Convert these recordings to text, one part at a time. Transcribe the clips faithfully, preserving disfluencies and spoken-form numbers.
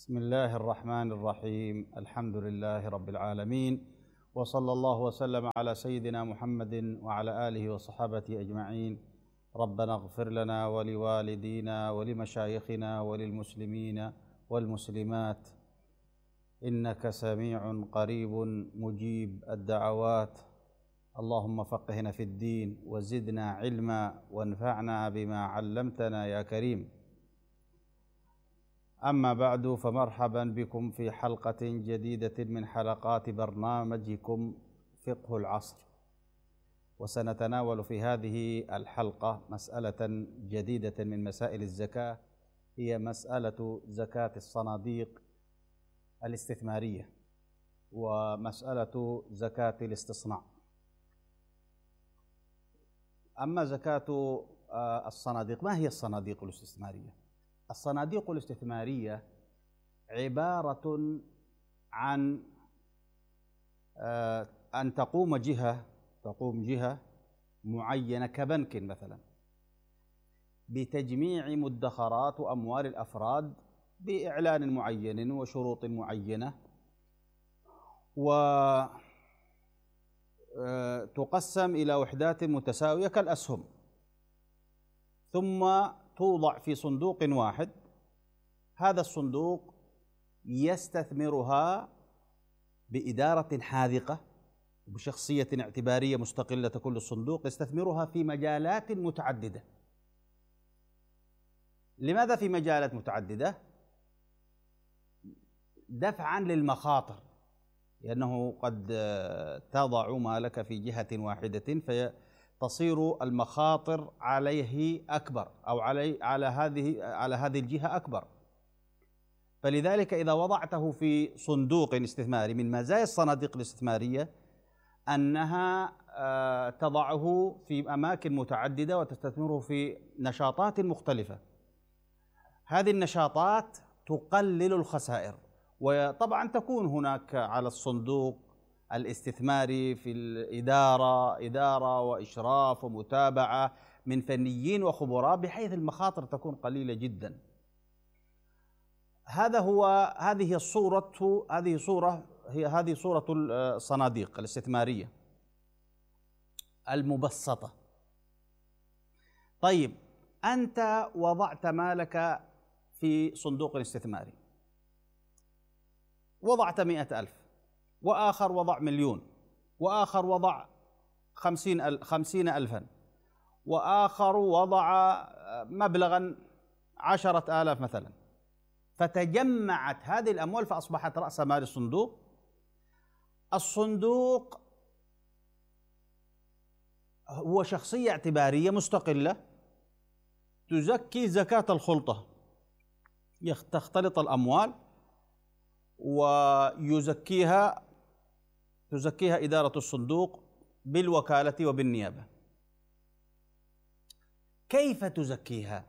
بسم الله الرحمن الرحيم. الحمد لله رب العالمين، وصلى الله وسلم على سيدنا محمد وعلى آله وصحابته أجمعين. ربنا اغفر لنا ولوالدينا ولمشايخنا وللمسلمين والمسلمات، إنك سميع قريب مجيب الدعوات. اللهم فقهنا في الدين وزدنا علما وانفعنا بما علمتنا يا كريم. أما بعد، فمرحبا بكم في حلقة جديدة من حلقات برنامجكم فقه العصر، وسنتناول في هذه الحلقة مسألة جديدة من مسائل الزكاة، هي مسألة زكاة الصناديق الاستثمارية ومسألة زكاة الاستصناع. أما زكاة الصناديق، ما هي الصناديق الاستثمارية؟ الصناديق الاستثمارية عبارة عن أن تقوم جهة تقوم جهة معينة كبنك مثلا بتجميع مدخرات وأموال الأفراد بإعلان معين وشروط معينة، وتقسم إلى وحدات متساوية كالأسهم، ثم توضع في صندوق واحد. هذا الصندوق يستثمرها بإدارة حاذقة وبشخصية اعتبارية مستقلة. كل الصندوق يستثمرها في مجالات متعددة. لماذا في مجالات متعددة؟ دفعا للمخاطر، لأنه قد تضع مالك في جهة واحدة في تصير المخاطر عليه أكبر، أو علي على هذه على هذه الجهة أكبر. فلذلك إذا وضعته في صندوق استثماري، من مزايا الصناديق الاستثمارية أنها تضعه في أماكن متعددة وتستثمره في نشاطات مختلفة. هذه النشاطات تقلل الخسائر، وطبعا تكون هناك على الصندوق الاستثماري في الإدارة إدارة وإشراف ومتابعة من فنيين وخبراء، بحيث المخاطر تكون قليلة جدا. هذا هو هذه الصورة هذه صورة هي هذه صورة الصناديق الاستثمارية المبسطة. طيب، أنت وضعت مالك في صندوق استثماري، وضعت مئة ألف، وآخر وضع مليون، وآخر وضع خمسين خمسين ألفا، وآخر وضع مبلغا عشرة آلاف مثلا. فتجمعت هذه الأموال فأصبحت رأس مال الصندوق. الصندوق هو شخصية اعتبارية مستقلة تزكي زكاة الخلطة، تختلط الأموال ويزكيها تزكيها إدارة الصندوق بالوكالة وبالنيابة. كيف تزكيها؟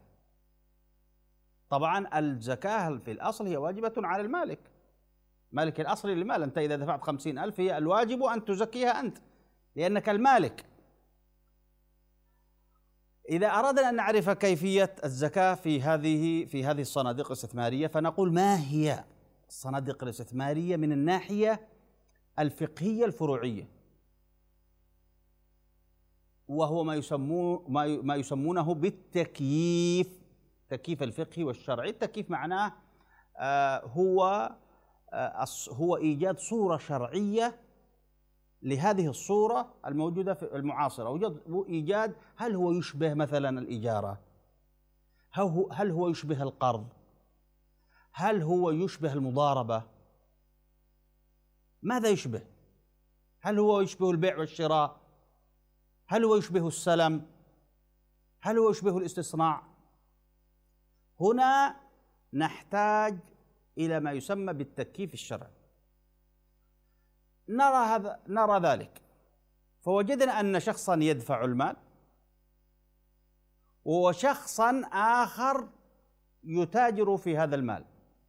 طبعا الزكاة في الأصل هي واجبة على المالك، مالك الأصل للمال. أنت إذا دفعت خمسين ألف هي الواجب أن تزكيها أنت، لأنك المالك. إذا أردنا أن نعرف كيفية الزكاة في هذه في هذه الصناديق الاستثمارية، فنقول ما هي الصناديق الاستثمارية من الناحية الفقهية الفروعية، وهو ما يسمونه ما يسمونه بالتكييف، تكييف الفقهي والشرعي. التكييف معناه آه هو آه هو إيجاد صورة شرعية لهذه الصورة الموجودة في المعاصرة. إيجاد هل هو يشبه مثلا الإجارة؟ هل هو يشبه القرض؟ هل هو يشبه المضاربة؟ ماذا يشبه؟ هل هو يشبه البيع والشراء؟ هل هو يشبه السلم؟ هل هو يشبه الاستصناع؟ هنا نحتاج إلى ما يسمى بالتكييف الشرعي. نرى هذا نرى ذلك، فوجدنا أن شخصا يدفع المال وشخصا آخر يتاجر في هذا المال.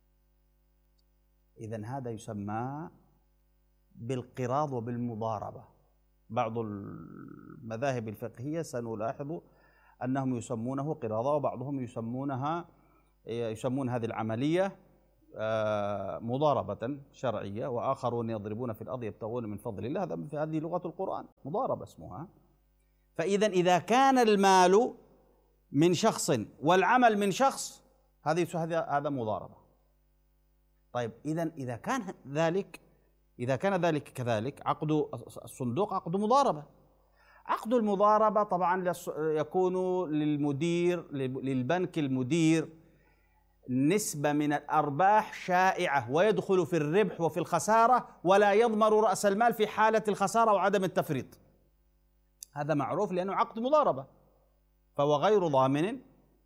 إذن هذا يسمى بالقراض وبالمضاربة. بعض المذاهب الفقهية سنلاحظ أنهم يسمونه قراضة، وبعضهم يسمونها يسمون هذه العملية مضاربة شرعية، وآخرون يضربون في الأرض يبتغون من فضل الله، هذا في هذه لغة القرآن، مضاربة اسمها. فإذا إذا كان المال من شخص والعمل من شخص، هذه هذا مضاربة. طيب إذا إذا كان ذلك إذا كان ذلك كذلك، عقد الصندوق عقد مضاربة. عقد المضاربة طبعا يكون للمدير للبنك المدير نسبة من الأرباح شائعة، ويدخل في الربح وفي الخسارة، ولا يضمن رأس المال في حالة الخسارة وعدم التفريط. هذا معروف لأنه عقد مضاربة، فهو غير ضامن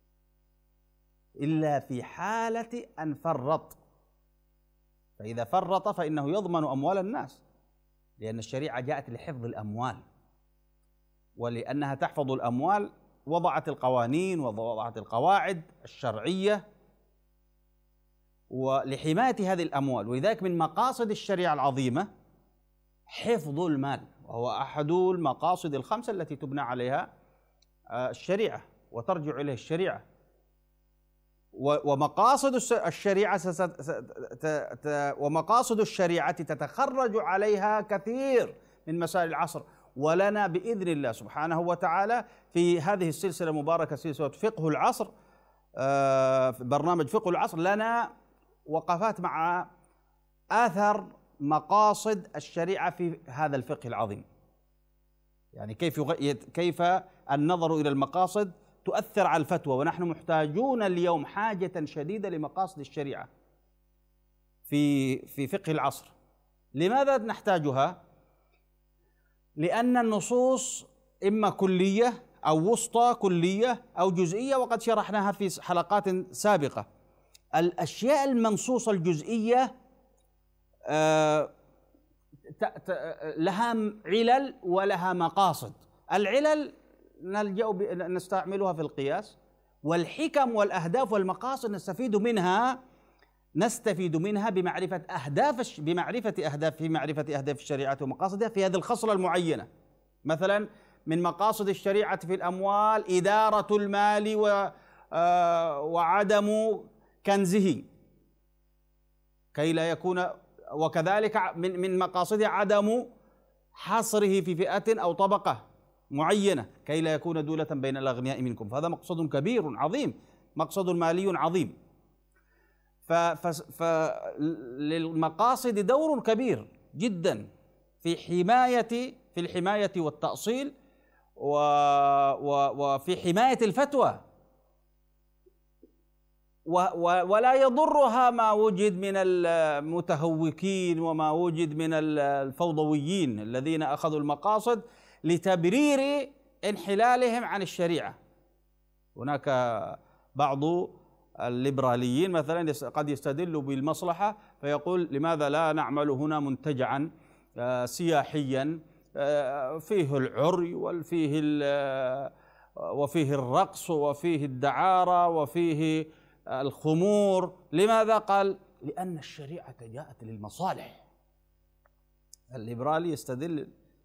إلا في حالة أن فرط. فإذا فرط فإنه يضمن أموال الناس، لأن الشريعة جاءت لحفظ الأموال، ولأنها تحفظ الأموال وضعت القوانين ووضعت القواعد الشرعية ولحماية هذه الأموال. ولذلك من مقاصد الشريعة العظيمة حفظ المال، وهو أحد المقاصد الخمسة التي تبنى عليها الشريعة وترجع إليه الشريعة. ومقاصد الشريعة ومقاصد الشريعة تتخرج عليها كثير من مسائل العصر. ولنا بإذن الله سبحانه وتعالى في هذه السلسلة المباركة، سلسلة فقه العصر، في برنامج فقه العصر، لنا وقفات مع آثر مقاصد الشريعة في هذا الفقه العظيم، يعني كيف كيف النظر إلى المقاصد تؤثر على الفتوى. ونحن محتاجون اليوم حاجة شديدة لمقاصد الشريعة في في فقه العصر. لماذا نحتاجها؟ لأن النصوص إما كلية أو وسطى كلية أو جزئية، وقد شرحناها في حلقات سابقة. الأشياء المنصوصة الجزئية لها علل ولها مقاصد. العلل نلجأ نستعملها في القياس، والحكم والأهداف والمقاصد نستفيد منها نستفيد منها بمعرفة أهداف بمعرفة أهداف في معرفة أهداف الشريعة ومقاصدها في هذه الخصلة المعينة. مثلا من مقاصد الشريعة في الأموال إدارة المال وعدم كنزه كي لا يكون، وكذلك من من مقاصدها عدم حصره في فئة أو طبقة معينة كي لا يكون دولة بين الأغنياء منكم. فهذا مقصد كبير عظيم، مقصد مالي عظيم. فللمقاصد دور كبير جدا في حماية في الحماية والتأصيل وفي حماية الفتوى، ولا يضرها ما وجد من المتهوكين وما وجد من الفوضويين الذين أخذوا المقاصد لتبرير انحلالهم عن الشريعة. هناك بعض الليبراليين مثلا قد يستدل بالمصلحة فيقول لماذا لا نعمل هنا منتجعا سياحيا فيه العري وفيه وفيه الرقص وفيه الدعارة وفيه الخمور. لماذا؟ قال لأن الشريعة جاءت للمصالح. الليبرالي يستدل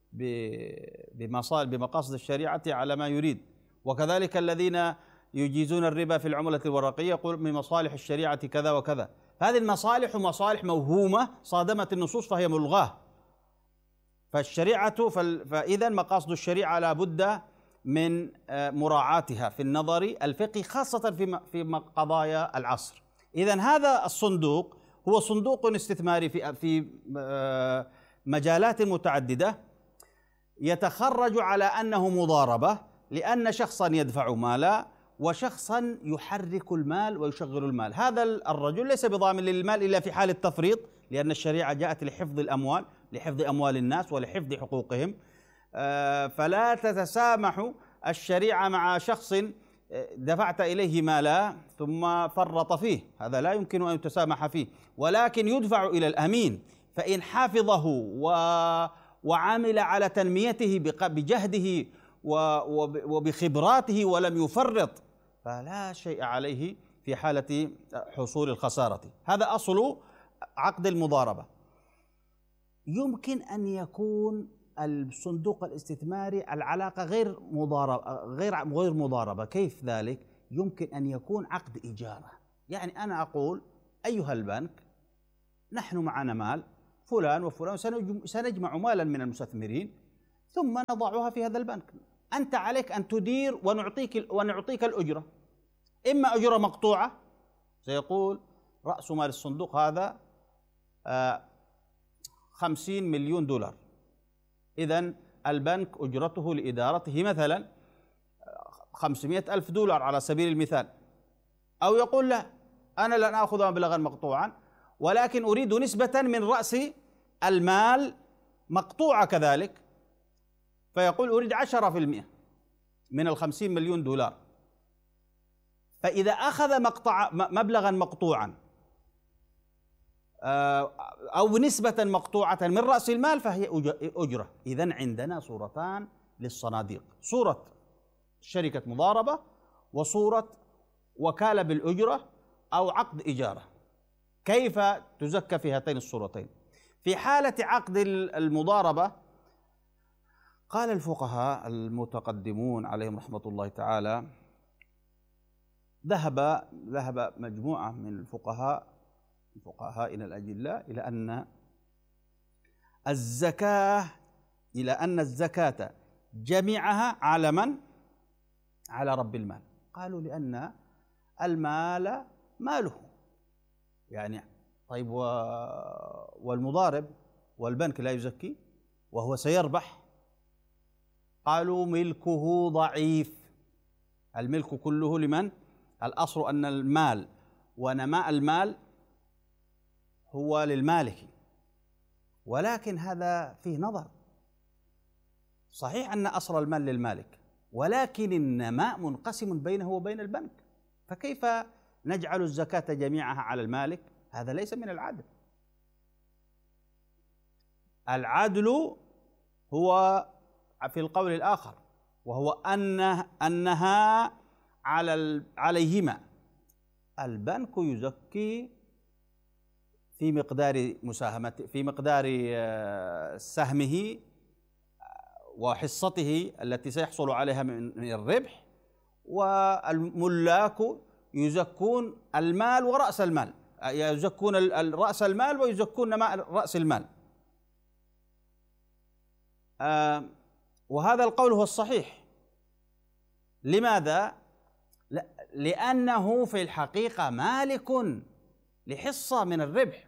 بمقاصد الشريعة على ما يريد. وكذلك الذين يجيزون الربا في العملة الورقية يقول من مصالح الشريعة كذا وكذا. هذه المصالح مصالح موهومة صادمت النصوص فهي ملغاة. فالشريعة فإذا مقاصد الشريعة لا بد من مراعاتها في النظر الفقهي، خاصة في في قضايا العصر. إذن هذا الصندوق هو صندوق استثماري في في مجالات متعددة، يتخرج على أنه مضاربة، لأن شخصا يدفع مالا وشخصا يحرك المال ويشغل المال. هذا الرجل ليس بضامن للمال إلا في حال التفريط، لأن الشريعة جاءت لحفظ الأموال، لحفظ أموال الناس ولحفظ حقوقهم. فلا تتسامح الشريعة مع شخص دفعت إليه مالا ثم فرط فيه، هذا لا يمكن أن يتسامح فيه، ولكن يدفع إلى الأمين، فإن حفظه وعمل على تنميته بجهده وبخبراته ولم يفرط فلا شيء عليه في حالة حصول الخسارة. هذا أصل عقد المضاربة. يمكن أن يكون الصندوق الاستثماري العلاقة غير مضاربة غير غير مضاربة. كيف ذلك؟ يمكن أن يكون عقد إيجارة. يعني أنا أقول أيها البنك، نحن معنا مال فلان وفلان، سنجمع مالا من المستثمرين ثم نضعها في هذا البنك، أنت عليك أن تدير ونعطيك ونعطيك الأجرة، إما أجرة مقطوعة سيقول رأس مال الصندوق هذا خمسين مليون دولار، إذن البنك أجرته لإدارته مثلا خمسمائة ألف دولار على سبيل المثال، أو يقول له أنا لن آخذ مبلغا مقطوعا ولكن أريد نسبة من رأس المال مقطوعة كذلك، فيقول أريد عشرة في المئة من الخمسين مليون دولار. فإذا أخذ مقطع مبلغا مقطوعا أو نسبة مقطوعة من رأس المال فهي أجرة. إذن عندنا صورتان للصناديق، صورة شركة مضاربة وصورة وكالة بالأجرة أو عقد إجارة. كيف تزكى في هاتين الصورتين؟ في حالة عقد المضاربة قال الفقهاء المتقدمون عليهم رحمة الله تعالى، ذهب ذهب مجموعة من الفقهاء فقهائنا الأجلاء إلى أن الزكاة إلى أن الزكاة جميعها على من؟ على رب المال. قالوا لأن المال ماله، يعني طيب والمضارب والبنك لا يزكي وهو سيربح؟ قالوا ملكه ضعيف، الملك كله لمن؟ الأصل أن المال ونماء المال هو للمالك، ولكن هذا فيه نظر. صحيح أن أصل المال للمالك، ولكن النماء منقسم بينه وبين البنك، فكيف نجعل الزكاة جميعها على المالك؟ هذا ليس من العدل. العدل هو في القول الآخر، وهو أن أنها على عليهما. البنك يزكي في مقدار مساهمته، في مقدار سهمه وحصته التي سيحصل عليها من الربح، والملاك يزكون المال ورأس المال، يزكون رأس المال ويزكون نماء رأس المال. وهذا القول هو الصحيح. لماذا؟ لأنه في الحقيقة مالك لحصة من الربح،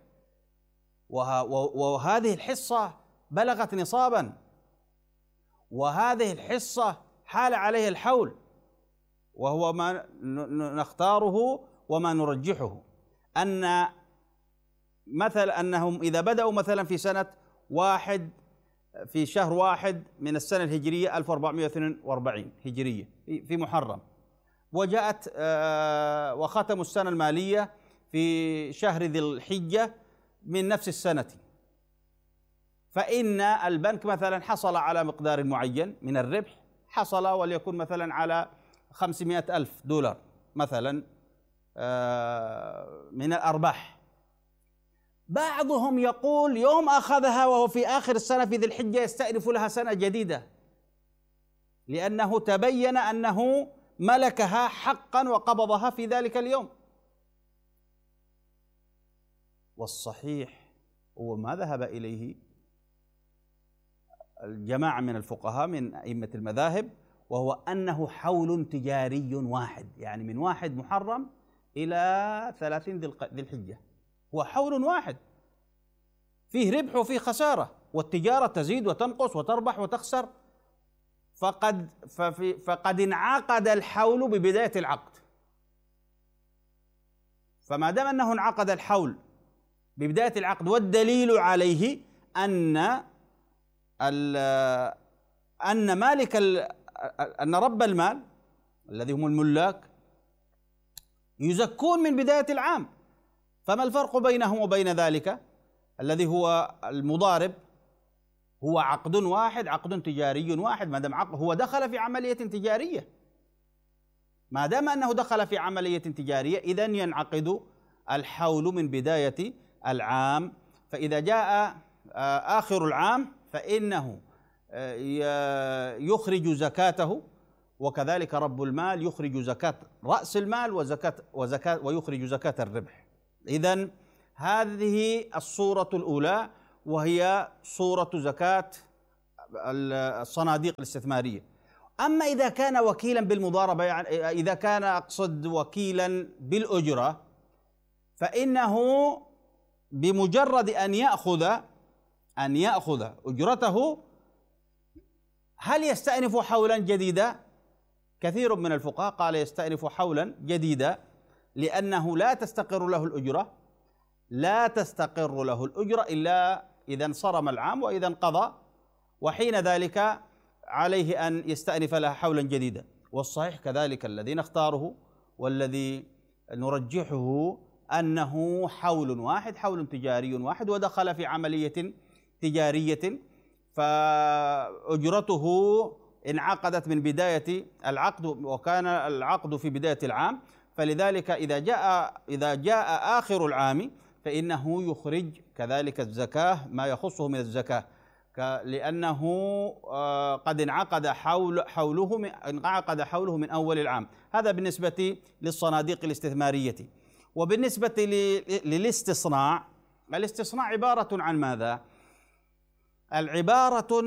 وهذه الحصة بلغت نصابا، وهذه الحصة حال عليه الحول، وهو ما نختاره وما نرجحه، أن مثل أنهم إذا بدأوا مثلا في سنة واحد في شهر واحد من السنة الهجرية ألف وأربعمائة واثنين وأربعين هجرية في محرم، وجاءت وختموا السنة المالية في شهر ذي الحجة من نفس السنة، فإن البنك مثلا حصل على مقدار معين من الربح، حصل وليكن مثلا على خمسمائة ألف دولار مثلا من الأرباح. بعضهم يقول يوم أخذها وهو في آخر السنة في ذي الحجة يستأنف لها سنة جديدة، لأنه تبين أنه ملكها حقا وقبضها في ذلك اليوم. والصحيح هو ما ذهب إليه الجماعة من الفقهاء من أئمة المذاهب، وهو أنه حول تجاري واحد، يعني من واحد محرم إلى ثلاثين ذي الحجة، هو حول واحد فيه ربح وفيه خسارة، والتجارة تزيد وتنقص وتربح وتخسر، فقد فقد انعقد الحول ببداية العقد. فما دام أنه انعقد الحول ببداية العقد، والدليل عليه أن أن مالك أن رب المال الذي هم الملاك يزكون من بداية العام، فما الفرق بينهم وبين ذلك الذي هو المضارب؟ هو عقد واحد، عقد تجاري واحد، ما دام عقد هو دخل في عملية تجارية، ما دام أنه دخل في عملية تجارية إذن ينعقد الحول من بداية العام. فإذا جاء آخر العام فإنه يخرج زكاته، وكذلك رب المال يخرج زكاة رأس المال وزكاة وزكاة ويخرج زكاة الربح. إذن هذه الصورة الأولى، وهي صورة زكاة الصناديق الاستثمارية. أما إذا كان وكيلا بالمضاربة، يعني إذا كان أقصد وكيلا بالأجرة، فإنه بمجرد أن يأخذ أن يأخذ أجرته هل يستأنف حولا جديدا؟ كثير من الفقهاء قال يستأنف حولا جديدا، لأنه لا تستقر له الأجرة لا تستقر له الأجرة إلا إذا انصرم العام وإذا انقضى، وحين ذلك عليه أن يستأنف لها حولا جديدا. والصحيح كذلك الذي نختاره والذي نرجحه أنه حول واحد، حول تجاري واحد، ودخل في عملية تجارية، فأجرته انعقدت من بداية العقد، وكان العقد في بداية العام، فلذلك إذا جاء إذا جاء آخر العام فإنه يخرج كذلك الزكاة ما يخصه من الزكاة، لأنه قد انعقد حول حوله انعقد حوله من أول العام. هذا بالنسبة للصناديق الاستثمارية. وبالنسبة للاستصناع، الاستصناع عبارة عن ماذا؟ العبارة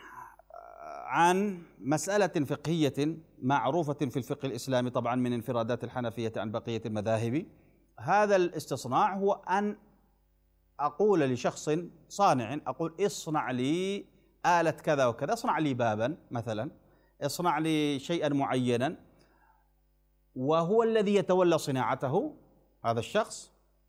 عن مسألة فقهية معروفة في الفقه الإسلامي، طبعا من انفرادات الحنفية عن بقية المذاهب. هذا الاستصناع هو أن أقول لشخص صانع، أقول اصنع لي آلة كذا وكذا، اصنع لي بابا مثلا، اصنع لي شيئا معينا، وهو الذي يتولى صناعته هذا الشخص،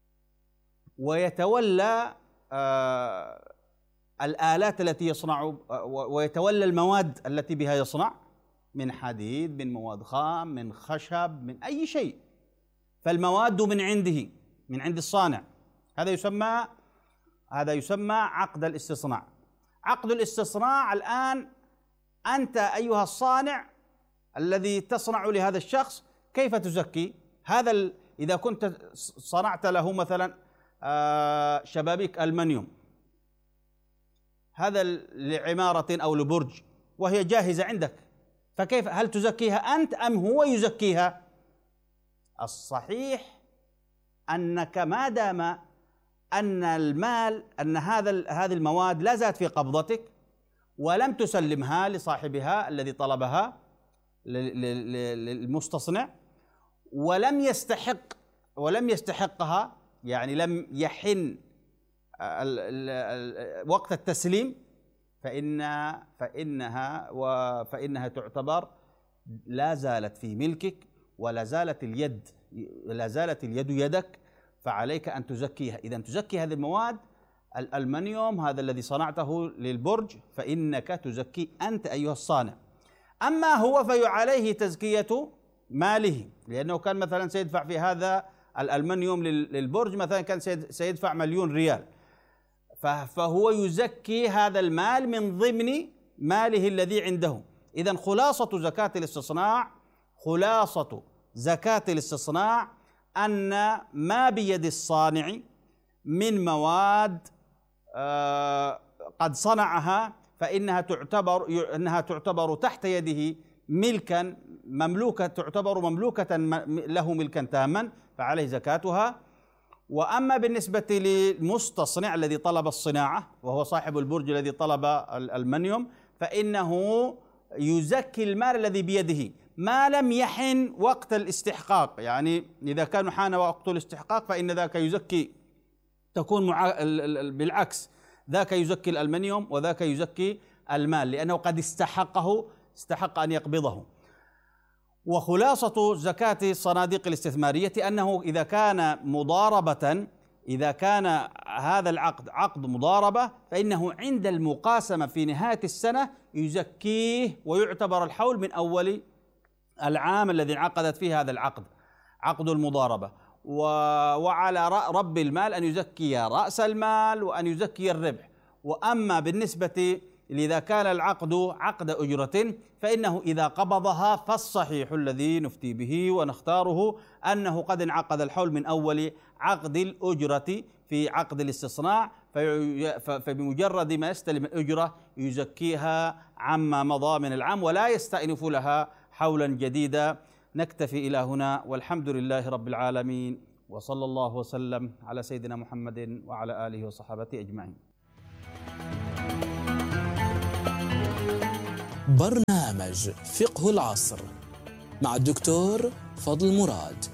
ويتولى آه الآلات التي يصنع، ويتولى المواد التي بها يصنع، من حديد، من مواد خام، من خشب، من أي شيء، فالمواد من عنده، من عند الصانع. هذا يسمى هذا يسمى عقد الاستصناع. عقد الاستصناع الآن أنت أيها الصانع الذي تصنع لهذا الشخص، كيف تزكي هذا ال... إذا كنت صنعت له مثلا شبابيك ألمنيوم، هذا لعمارة أو لبرج، وهي جاهزة عندك، فكيف هل تزكيها أنت أم هو يزكيها؟ الصحيح أنك ما دام أن المال أن هذا هذه المواد لا زالت في قبضتك ولم تسلمها لصاحبها الذي طلبها للمستصنع، ولم يستحق ولم يستحقها، يعني لم يحن وقت التسليم، فإن فإنها فإنها تعتبر لا زالت في ملكك، ولا زالت اليد لا زالت اليد يدك، فعليك أن تزكيها. إذا تزكي هذه المواد، الألمنيوم هذا الذي صنعته للبرج، فإنك تزكي أنت أيها الصانع. أما هو فعليه تزكية ماله، لأنه كان مثلا سيدفع في هذا الألمنيوم للبرج مثلا كان سيدفع مليون ريال، فهو يزكي هذا المال من ضمن ماله الذي عنده. إذن خلاصة زكاة الاستصناع خلاصة زكاة الاستصناع أن ما بيد الصانع من مواد قد صنعها فإنها تعتبر إنها تعتبر تحت يده ملكا مملوكة، تعتبر مملوكة له ملكا تاما، فعليه زكاتها. وأما بالنسبة للمستصنع الذي طلب الصناعة وهو صاحب البرج الذي طلب الألمنيوم، فإنه يزكي المال الذي بيده ما لم يحن وقت الاستحقاق. يعني إذا كان حان وقت الاستحقاق فإن ذاك يزكي، تكون مع بالعكس، ذاك يزكي الألمنيوم وذاك يزكي المال، لأنه قد استحقه استحق أن يقبضه. وخلاصة زكاة الصناديق الاستثمارية أنه إذا كان مضاربة إذا كان هذا العقد عقد مضاربة، فإنه عند المقاسمة في نهاية السنة يزكيه، ويعتبر الحول من أول العام الذي انعقدت فيه هذا العقد، عقد المضاربة. وعلى رب المال أن يزكي رأس المال وأن يزكي الربح. وأما بالنسبة إذا كان العقد عقد أجرة، فإنه إذا قبضها فالصحيح الذي نفتي به ونختاره أنه قد انعقد الحول من أول عقد الأجرة في عقد الاستصناع، فبمجرد ما يستلم الأجرة يزكيها عما مضى من العام ولا يستأنف لها حولا جديدا. نكتفي إلى هنا، والحمد لله رب العالمين. وصلى الله وسلم على سيدنا محمد وعلى آله وصحبه أجمعين. برنامج فقه العصر مع الدكتور فضل مراد.